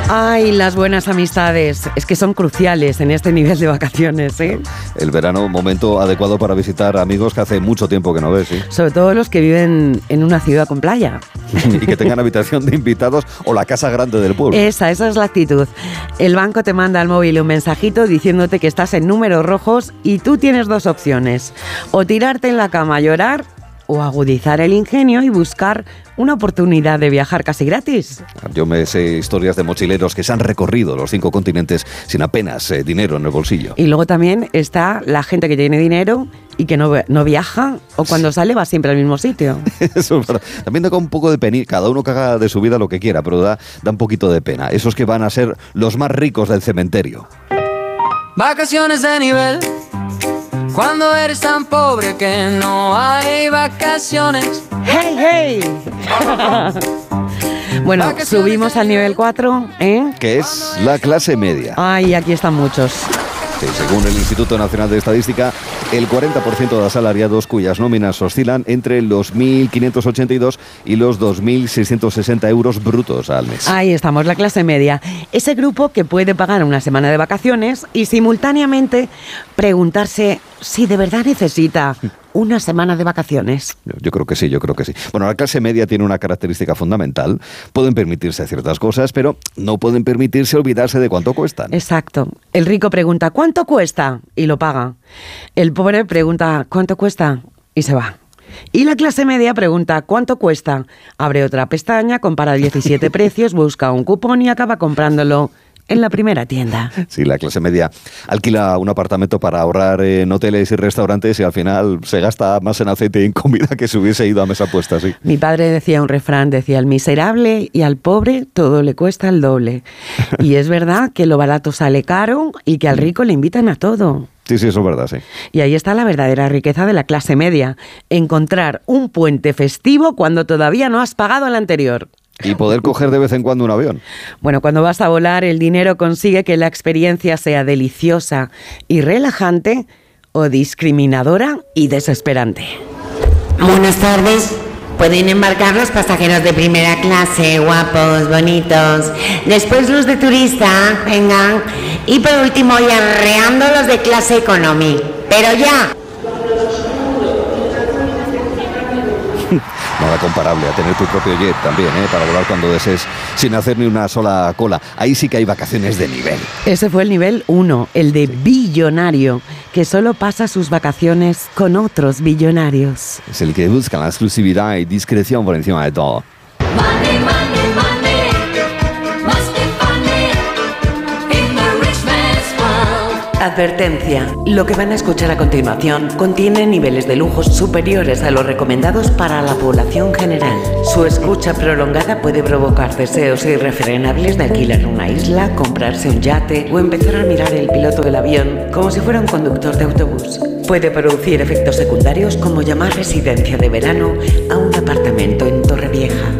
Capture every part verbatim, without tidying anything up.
Ay, las buenas amistades. Es que son cruciales en este nivel de vacaciones, ¿eh? El verano, momento adecuado para visitar amigos que hace mucho tiempo que no ves, ¿sí? Sobre todo los que viven en una ciudad con playa. Y que tengan habitación de invitados o la casa grande del pueblo. Esa, esa es la actitud. El banco te manda al móvil un mensajito diciéndote que estás en números rojos y tú tienes dos opciones. O tirarte en la cama a llorar o agudizar el ingenio y buscar una oportunidad de viajar casi gratis. Yo me sé historias de mochileros que se han recorrido los cinco continentes sin apenas eh, dinero en el bolsillo. Y luego también está la gente que tiene dinero y que no, no viaja, o cuando sale va siempre al mismo sitio. Eso es verdad. También da un poco de pena, cada uno que haga de su vida lo que quiera, pero da, da un poquito de pena. Esos que van a ser los más ricos del cementerio. Vacaciones de nivel, cuando eres tan pobre que no hay vacaciones. ¡Hey, hey! Bueno, subimos al nivel cuatro, ¿eh? Que es la clase media. Ay, aquí están muchos. Sí, según el Instituto Nacional de Estadística, el cuarenta por ciento de asalariados cuyas nóminas oscilan entre los mil quinientos ochenta y dos y los dos mil seiscientos sesenta euros brutos al mes. Ahí estamos, la clase media. Ese grupo que puede pagar una semana de vacaciones y simultáneamente preguntarse si de verdad necesita una semana de vacaciones. Yo creo que sí, yo creo que sí. Bueno, la clase media tiene una característica fundamental. Pueden permitirse ciertas cosas, pero no pueden permitirse olvidarse de cuánto cuestan. Exacto. El rico pregunta, ¿cuánto cuesta? Y lo paga. El pobre pregunta, ¿cuánto cuesta? Y se va. Y la clase media pregunta, ¿cuánto cuesta? Abre otra pestaña, compara diecisiete precios, busca un cupón y acaba comprándolo en la primera tienda. Sí, la clase media alquila un apartamento para ahorrar en hoteles y restaurantes y al final se gasta más en aceite y en comida que si hubiese ido a mesa puesta, sí. Mi padre decía un refrán, decía, al miserable y al pobre todo le cuesta el doble. Y es verdad que lo barato sale caro y que al rico le invitan a todo. Sí, sí, eso es verdad, sí. Y ahí está la verdadera riqueza de la clase media, encontrar un puente festivo cuando todavía no has pagado el anterior. Y poder coger de vez en cuando un avión. Bueno, cuando vas a volar, el dinero consigue que la experiencia sea deliciosa y relajante o discriminadora y desesperante. Buenas tardes. Pueden embarcar los pasajeros de primera clase, guapos, bonitos. Después los de turista, vengan. Y por último, y arreando los de clase economy. Pero ya. Nada comparable a tener tu propio jet también, ¿eh? Para volar cuando desees sin hacer ni una sola cola. Ahí sí que hay vacaciones de nivel. Ese fue el nivel uno, el de billonario, que solo pasa sus vacaciones con otros billonarios. Es el que busca la exclusividad y discreción por encima de todo. Money, money, money. Must be funny in the rich man's world. Advertencia. Lo que van a escuchar a continuación contiene niveles de lujos superiores a los recomendados para la población general. Su escucha prolongada puede provocar deseos irrefrenables de alquilar una isla, comprarse un yate o empezar a mirar el piloto del avión como si fuera un conductor de autobús. Puede producir efectos secundarios como llamar residencia de verano a un apartamento en Torrevieja.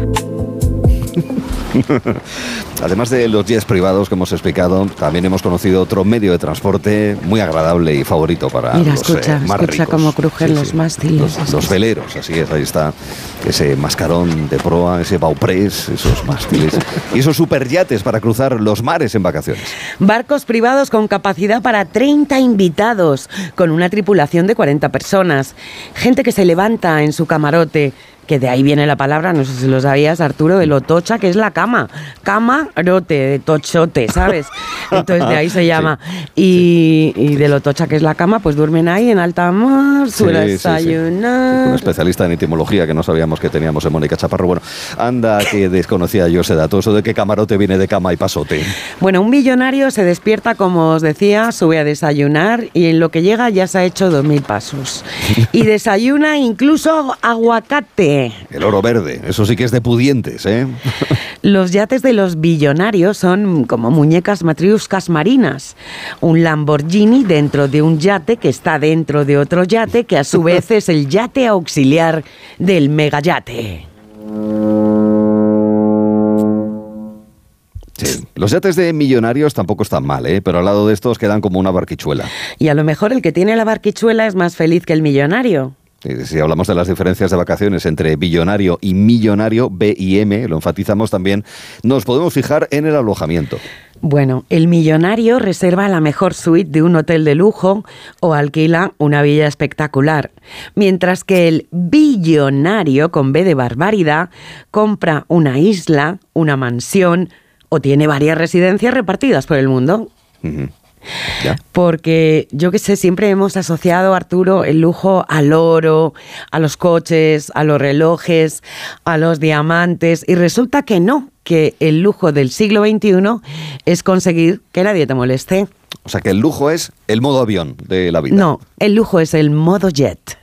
Además de los jets privados que hemos explicado, también hemos conocido otro medio de transporte muy agradable y favorito para Mira, los escucha, eh, más escucha ricos. cómo crujen Sí, los sí. mástiles. Los, los veleros, así es, ahí está. Ese mascarón de proa, ese bauprés, esos mástiles y esos superyates para cruzar los mares en vacaciones. Barcos privados con capacidad para treinta invitados, con una tripulación de cuarenta personas. Gente que se levanta en su camarote, que de ahí viene la palabra, no sé si lo sabías, Arturo, de lo tocha, que es la cama. Camarote, de tochote, ¿sabes? Entonces de ahí se llama. Sí. Y, y de lo tocha que es la cama, pues duermen ahí en alta mar, su Sí, desayunar. sí, sí. Un especialista en etimología que no sabíamos que teníamos en Mónica Chaparro. Bueno, anda que desconocía yo ese dato, eso de que camarote viene de cama y pasote. Bueno, un billonario se despierta, como os decía, sube a desayunar y en lo que llega ya se ha hecho dos mil pasos. Y desayuna incluso aguacate. El oro verde, eso sí que es de pudientes, ¿eh? Los yates de los billonarios son como muñecas matriuscas marinas. Un Lamborghini dentro de un yate que está dentro de otro yate que a su vez es el yate auxiliar del megayate. Sí. Los yates de millonarios tampoco están mal, ¿eh? Pero al lado de estos quedan como una barquichuela. Y a lo mejor el que tiene la barquichuela es más feliz que el millonario. Y si hablamos de las diferencias de vacaciones entre billonario y millonario, B y M, lo enfatizamos también, nos podemos fijar en el alojamiento. Bueno, el millonario reserva la mejor suite de un hotel de lujo o alquila una villa espectacular, mientras que el billonario, con B de barbaridad, compra una isla, una mansión o tiene varias residencias repartidas por el mundo. Uh-huh. ¿Ya? Porque, yo qué sé, siempre hemos asociado, Arturo, el lujo al oro, a los coches, a los relojes, a los diamantes, y resulta que no, que el lujo del siglo veintiuno es conseguir que nadie te moleste. O sea que el lujo es el modo avión de la vida. No, el lujo es el modo jet.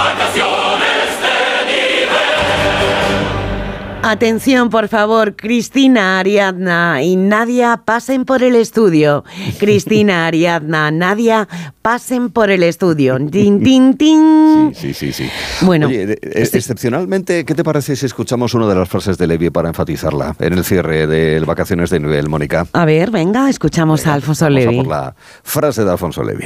Atención, por favor, Cristina, Ariadna y Nadia, pasen por el estudio. Cristina, Ariadna, Nadia, pasen por el estudio. ¡Tin, tin, tin! Sí, sí, sí, sí. Bueno, Oye, eh, sí. excepcionalmente, ¿qué te parece si escuchamos una de las frases de Levi para enfatizarla en el cierre de Vacaciones de Nivel, Mónica? A ver, venga, escuchamos Venga, a Alfonso vamos Levi. a por la frase de Alfonso Levi.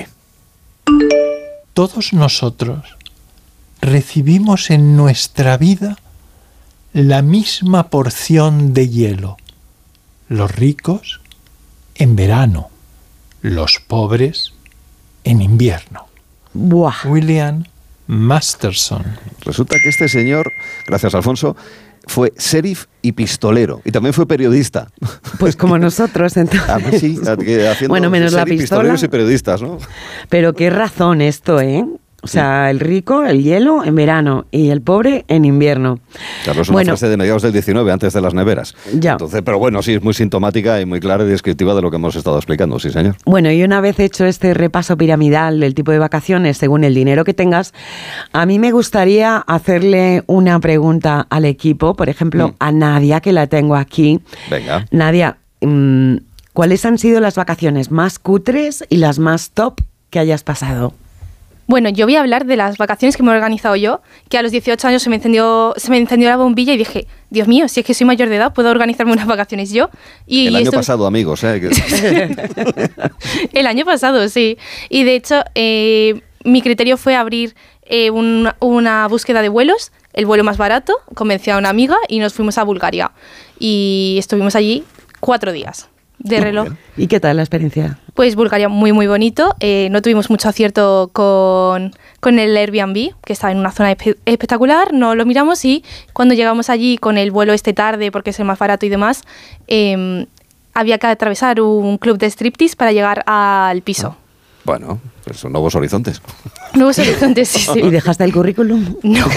Todos nosotros recibimos en nuestra vida la misma porción de hielo. Los ricos en verano, los pobres en invierno. Buah. William Masterson. Resulta que este señor, gracias Alfonso, fue sheriff y pistolero. Y también fue periodista. Pues como nosotros, entonces. Ah, pues sí, haciendo Bueno, menos la sheriff, pistola. pistoleros y periodistas, ¿no? Pero qué razón esto, ¿eh? O sea, el rico, el hielo en verano y el pobre en invierno. Claro, es una Bueno, frase de mediados del diecinueve, antes de las neveras. Ya. Entonces, pero bueno, sí, es muy sintomática y muy clara y descriptiva de lo que hemos estado explicando, sí, señor. Bueno, y una vez hecho este repaso piramidal del tipo de vacaciones según el dinero que tengas, a mí me gustaría hacerle una pregunta al equipo, por ejemplo, Mm. a Nadia, que la tengo aquí. Venga. Nadia, mm, ¿cuáles han sido las vacaciones más cutres y las más top que hayas pasado? Bueno, yo voy a hablar de las vacaciones que me he organizado yo, que a los dieciocho años se me encendió, se me encendió la bombilla y dije, Dios mío, si es que soy mayor de edad, puedo organizarme unas vacaciones yo. Y El año esto- pasado, amigos, ¿eh? Que- El año pasado, sí. Y de hecho, eh, mi criterio fue abrir eh, un- una búsqueda de vuelos, el vuelo más barato, convencí a una amiga y nos fuimos a Bulgaria. Y estuvimos allí cuatro días de reloj. ¿Y qué tal la experiencia? Pues Bulgaria muy muy bonito, eh, no tuvimos mucho acierto con, con el Airbnb, que estaba en una zona espe- espectacular, no lo miramos y cuando llegamos allí con el vuelo este tarde, porque es el más barato y demás, eh, había que atravesar un club de striptease para llegar al piso. Bueno, pues son nuevos horizontes. Nuevos horizontes, sí, sí. ¿Y dejaste el currículum? No.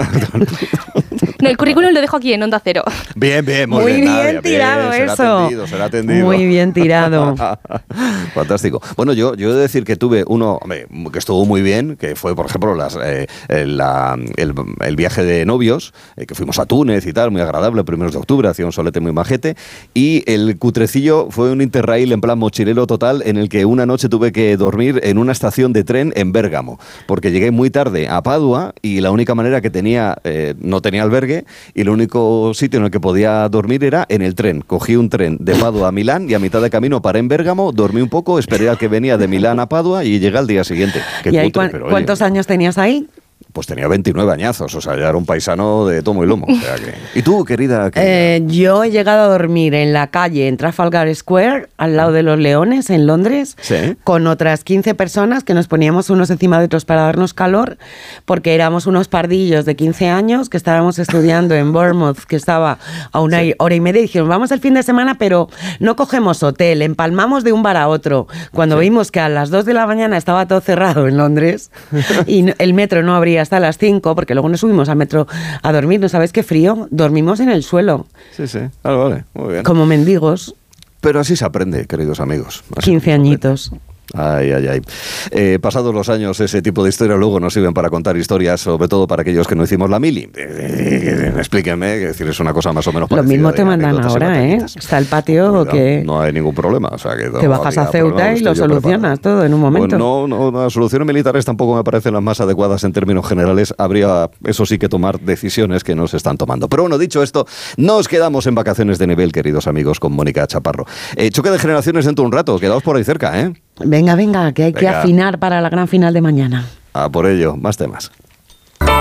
No, el currículum lo dejo aquí en Onda Cero. Bien, bien, muy, Muy bien, bien Nadia, tirado será eso. atendido, será atendido. Muy bien tirado. Fantástico. Bueno, yo, yo he de decir que tuve uno hombre, que estuvo muy bien, que fue, por ejemplo, las, eh, el, la- el, el viaje de novios, eh, que fuimos a Túnez y tal, muy agradable, primeros de octubre, hacía un solete muy majete, y el cutrecillo fue un interrail en plan mochilero total, en el que una noche tuve que dormir en una estación de tren en Bérgamo, porque llegué muy tarde a Padua y la única manera que tenía, eh, no tenía albergue, y el único sitio en el que podía dormir era en el tren. Cogí un tren de Padua a Milán y a mitad de camino paré en Bérgamo, dormí un poco, esperé al que venía de Milán a Padua y llegué al día siguiente. Qué ¿Y ahí cutre, cuán- pero, oye, cuántos años tenías ahí? Pues tenía veintinueve añazos, o sea, ya era un paisano de tomo y lomo. O sea que- ¿Y tú, querida? querida? Eh, yo he llegado a dormir en la calle, en Trafalgar Square, al lado de los Leones, en Londres, Sí. con otras quince personas que nos poníamos unos encima de otros para darnos calor, porque éramos unos pardillos de quince años que estábamos estudiando en Bournemouth, que estaba a una Sí. hora y media, y dijimos, vamos el fin de semana, pero no cogemos hotel, empalmamos de un bar a otro. Cuando vimos que a las dos de la mañana estaba todo cerrado en Londres y no- el metro no abría hasta las cinco, porque luego nos subimos al metro a dormir, ¿no sabes qué frío? Dormimos en el suelo, Sí, sí. Vale, vale. Muy bien. como mendigos, Pero así se aprende, queridos amigos. Así quince se aprende. añitos. Ay, ay, ay. Eh, pasados los años, ese tipo de historias luego nos sirven para contar historias, sobre todo para aquellos que no hicimos la mili. Eh, eh, explíquenme, que decir, es una cosa más o menos Lo parecida. mismo de te mandan anécdotas y ahora, ¿eh? batallitas. Está el patio Cuidado, que no hay ningún problema. O sea, que te no bajas a había Ceuta problema, y lo estoy yo solucionas preparado. todo en un momento. Pues no, no, las soluciones militares tampoco me parecen las más adecuadas en términos generales. Habría, eso sí, que tomar decisiones que no se están tomando. Pero bueno, dicho esto, nos quedamos en vacaciones de nivel, queridos amigos, con Mónica Chaparro. Eh, choque de generaciones dentro de un rato. Quedaos por ahí cerca, ¿eh? Venga, venga, que hay que Venga. afinar para la gran final de mañana. A por ello, más temas.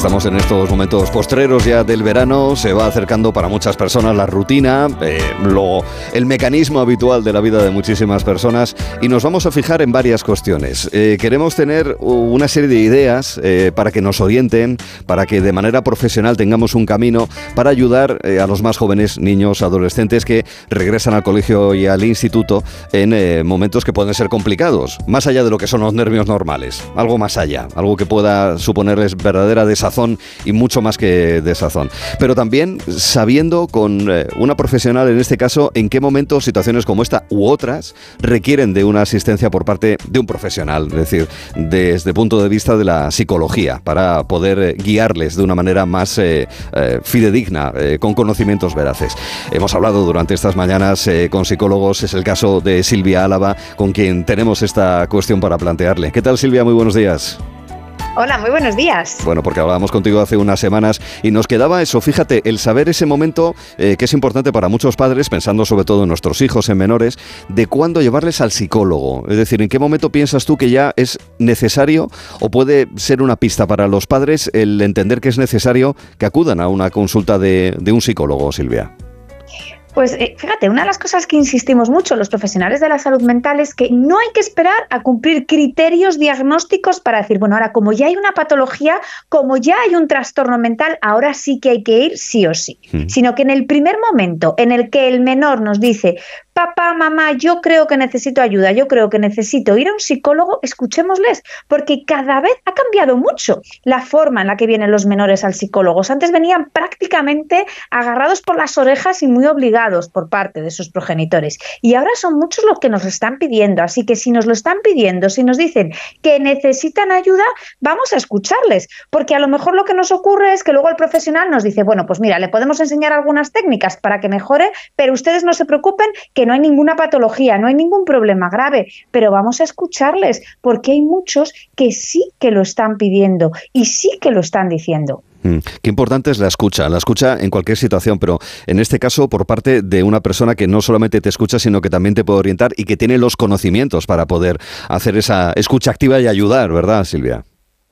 Estamos en estos momentos postreros ya del verano, se va acercando para muchas personas la rutina, eh, lo, el mecanismo habitual de la vida de muchísimas personas y nos vamos a fijar en varias cuestiones. Eh, queremos tener una serie de ideas eh, para que nos orienten, para que de manera profesional tengamos un camino para ayudar eh, a los más jóvenes, niños, adolescentes que regresan al colegio y al instituto en eh, momentos que pueden ser complicados, más allá de lo que son los nervios normales, algo más allá, algo que pueda suponerles verdadera desazón y mucho más que desazón. Pero también sabiendo con eh, una profesional, en este caso, en qué momento situaciones como esta u otras requieren de una asistencia por parte de un profesional, es decir, desde el punto de vista de la psicología, para poder eh, guiarles de una manera más eh, eh, fidedigna, eh, con conocimientos veraces. Hemos hablado durante estas mañanas eh, con psicólogos, es el caso de Silvia Álava, con quien tenemos esta cuestión para plantearle. ¿Qué tal, Silvia? Muy buenos días. Hola, muy buenos días. Bueno, porque hablábamos contigo hace unas semanas y nos quedaba eso, fíjate, el saber ese momento eh, que es importante para muchos padres, pensando sobre todo en nuestros hijos, en menores, de cuándo llevarles al psicólogo. Es decir, ¿en qué momento piensas tú que ya es necesario o puede ser una pista para los padres el entender que es necesario que acudan a una consulta de, de un psicólogo, Silvia? Pues eh, fíjate, una de las cosas que insistimos mucho los profesionales de la salud mental es que no hay que esperar a cumplir criterios diagnósticos para decir, bueno, ahora como ya hay una patología, como ya hay un trastorno mental, ahora sí que hay que ir sí o sí. Mm. Sino que en el primer momento en el que el menor nos dice, papá, mamá, yo creo que necesito ayuda, yo creo que necesito ir a un psicólogo, escuchémosles, porque cada vez ha cambiado mucho la forma en la que vienen los menores al psicólogo. Antes venían prácticamente agarrados por las orejas y muy obligados por parte de sus progenitores. Y ahora son muchos los que nos lo están pidiendo. Así que si nos lo están pidiendo, si nos dicen que necesitan ayuda, vamos a escucharles. Porque a lo mejor lo que nos ocurre es que luego el profesional nos dice, bueno, pues mira, le podemos enseñar algunas técnicas para que mejore, pero ustedes no se preocupen que no hay ninguna patología, no hay ningún problema grave, pero vamos a escucharles porque hay muchos que sí que lo están pidiendo y sí que lo están diciendo. Mm, qué importante es la escucha, la escucha en cualquier situación, pero en este caso por parte de una persona que no solamente te escucha, sino que también te puede orientar y que tiene los conocimientos para poder hacer esa escucha activa y ayudar, ¿verdad, Silvia?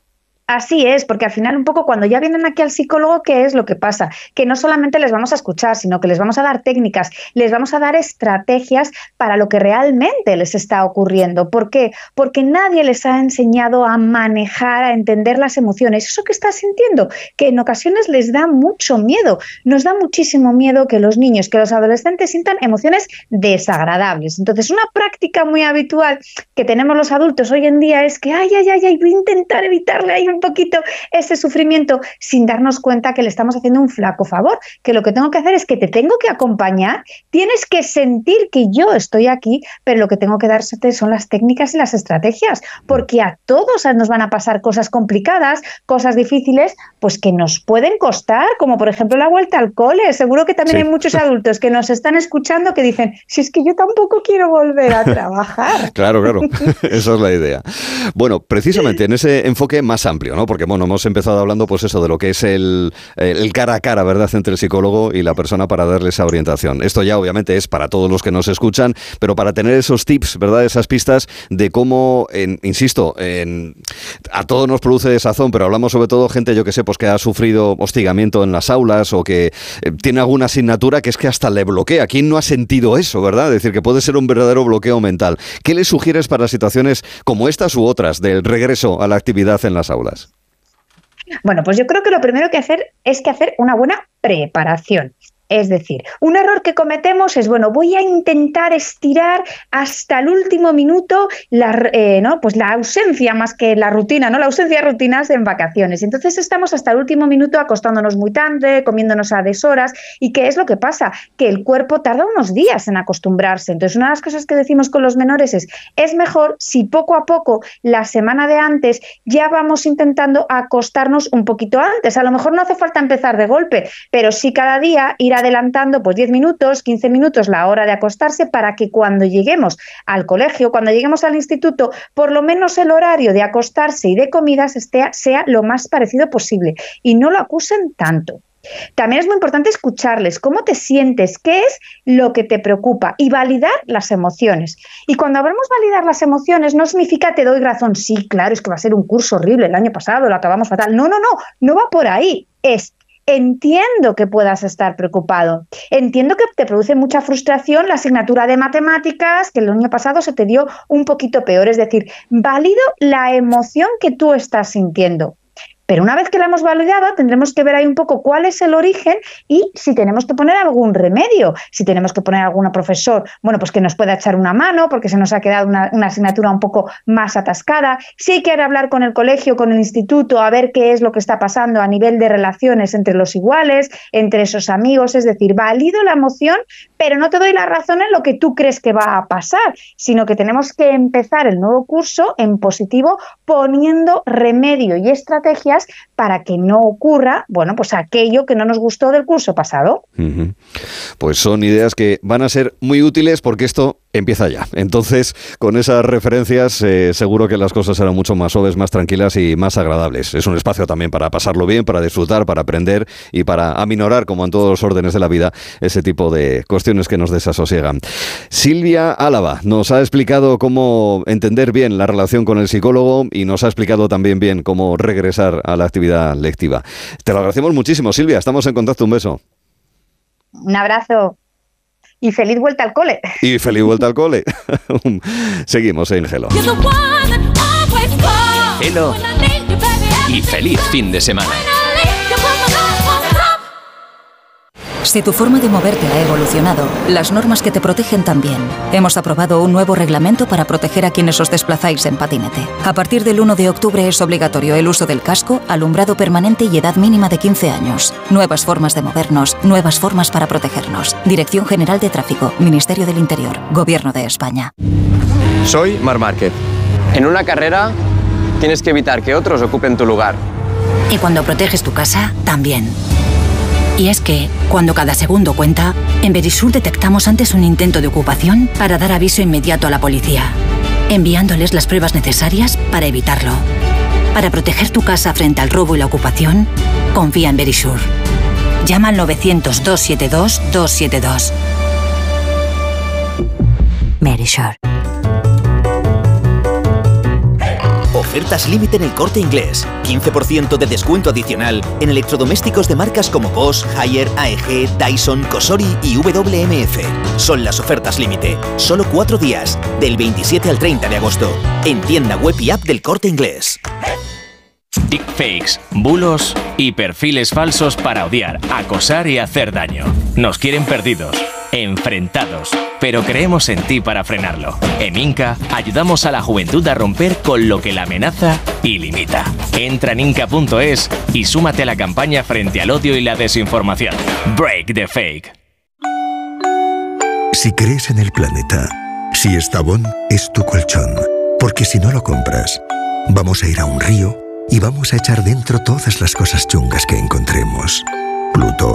Así es, porque al final un poco cuando ya vienen aquí al psicólogo, ¿qué es lo que pasa? Que no solamente les vamos a escuchar, sino que les vamos a dar técnicas, les vamos a dar estrategias para lo que realmente les está ocurriendo. ¿Por qué? Porque nadie les ha enseñado a manejar, a entender las emociones. Eso que estás sintiendo, que en ocasiones les da mucho miedo. Nos da muchísimo miedo que los niños, que los adolescentes sientan emociones desagradables. Entonces, una práctica muy habitual que tenemos los adultos hoy en día es que, ay, ay, ay, ay voy a intentar evitarle ahí un poquito ese sufrimiento sin darnos cuenta que le estamos haciendo un flaco favor, que lo que tengo que hacer es que te tengo que acompañar, tienes que sentir que yo estoy aquí, pero lo que tengo que darte son las técnicas y las estrategias, porque a todos nos van a pasar cosas complicadas, cosas difíciles, pues que nos pueden costar, como por ejemplo la vuelta al cole. Seguro que también sí. Hay muchos adultos que nos están escuchando que dicen, si es que yo tampoco quiero volver a trabajar. Claro, claro, esa es la idea. Bueno, precisamente en ese enfoque más amplio, ¿no? Porque bueno, hemos empezado hablando pues eso de lo que es el, el cara a cara, ¿verdad?, entre el psicólogo y la persona para darle esa orientación. Esto ya obviamente es para todos los que nos escuchan, pero para tener esos tips, ¿verdad?, esas pistas de cómo, en, insisto, en, a todos nos produce desazón, pero hablamos sobre todo gente, yo que sé, pues que ha sufrido hostigamiento en las aulas o que eh, tiene alguna asignatura que es que hasta le bloquea. ¿Quién no ha sentido eso, verdad? Es decir, que puede ser un verdadero bloqueo mental. ¿Qué le sugieres para situaciones como estas u otras del regreso a la actividad en las aulas? Bueno, pues yo creo que lo primero que hacer es que hacer una buena preparación. Es decir, un error que cometemos es, bueno, voy a intentar estirar hasta el último minuto la, eh, ¿no? pues la ausencia más que la rutina, ¿no? La ausencia de rutinas en vacaciones. Entonces estamos hasta el último minuto acostándonos muy tarde, comiéndonos a deshoras. ¿Y qué es lo que pasa? Que el cuerpo tarda unos días en acostumbrarse. Entonces una de las cosas que decimos con los menores es, es mejor si poco a poco, la semana de antes, ya vamos intentando acostarnos un poquito antes. A lo mejor no hace falta empezar de golpe, pero sí cada día ir a adelantando pues diez minutos, quince minutos la hora de acostarse para que cuando lleguemos al colegio, cuando lleguemos al instituto, por lo menos el horario de acostarse y de comidas esté, sea lo más parecido posible y no lo acusen tanto. También es muy importante escucharles, cómo te sientes, qué es lo que te preocupa y validar las emociones. Y cuando hablamos de validar las emociones no significa te doy razón, sí, claro, es que va a ser un curso horrible, el año pasado lo acabamos fatal. No, no, no, no va por ahí, es entiendo que puedas estar preocupado, entiendo que te produce mucha frustración la asignatura de matemáticas, que el año pasado se te dio un poquito peor, es decir, valido la emoción que tú estás sintiendo. Pero una vez que la hemos validado, tendremos que ver ahí un poco cuál es el origen y si tenemos que poner algún remedio, si tenemos que poner a algún profesor, bueno, pues que nos pueda echar una mano porque se nos ha quedado una, una asignatura un poco más atascada. Si hay que hablar con el colegio, con el instituto, a ver qué es lo que está pasando a nivel de relaciones entre los iguales, entre esos amigos, es decir, valido la emoción, pero no te doy la razón en lo que tú crees que va a pasar, sino que tenemos que empezar el nuevo curso en positivo poniendo remedio y estrategias para que no ocurra, bueno, pues aquello que no nos gustó del curso pasado. Uh-huh. Pues son ideas que van a ser muy útiles porque esto empieza ya. Entonces, con esas referencias, eh, seguro que las cosas serán mucho más suaves, más tranquilas y más agradables. Es un espacio también para pasarlo bien, para disfrutar, para aprender y para aminorar, como en todos los órdenes de la vida, ese tipo de cuestiones que nos desasosiegan. Silvia Álava nos ha explicado cómo entender bien la relación con el psicólogo y nos ha explicado también bien cómo regresar a la actividad lectiva. Te lo agradecemos muchísimo, Silvia. Estamos en contacto. Un beso. Un abrazo. Y feliz vuelta al cole. Y feliz vuelta al cole. Seguimos en Hello. Hello. Y feliz fin de semana. Si tu forma de moverte ha evolucionado, las normas que te protegen también. Hemos aprobado un nuevo reglamento para proteger a quienes os desplazáis en patinete. A partir del uno de octubre es obligatorio el uso del casco, alumbrado permanente y edad mínima de quince años. Nuevas formas de movernos, nuevas formas para protegernos. Dirección General de Tráfico, Ministerio del Interior, Gobierno de España. Soy Marc Márquez. En una carrera tienes que evitar que otros ocupen tu lugar. Y cuando proteges tu casa, también. Y es que, cuando cada segundo cuenta, en Verisur detectamos antes un intento de ocupación para dar aviso inmediato a la policía, enviándoles las pruebas necesarias para evitarlo. Para proteger tu casa frente al robo y la ocupación, confía en Verisur. Llama al novecientos, doscientos setenta y dos, doscientos setenta y dos. Verisur. Ofertas límite en El Corte Inglés. quince por ciento de descuento adicional en electrodomésticos de marcas como Bosch, Haier, A E G, Dyson, Cosori y W M F. Son las ofertas límite. Solo cuatro días, del veintisiete al treinta de agosto. En tienda web y app del Corte Inglés. Deepfakes, bulos y perfiles falsos para odiar, acosar y hacer daño. Nos quieren perdidos, enfrentados, pero creemos en ti para frenarlo. En Inca ayudamos a la juventud a romper con lo que la amenaza y limita. Entra en inca punto es y súmate a la campaña frente al odio y la desinformación. Break the fake. Si crees en el planeta, si Estavón es tu colchón, porque si no lo compras, vamos a ir a un río y vamos a echar dentro todas las cosas chungas que encontremos. Pluto,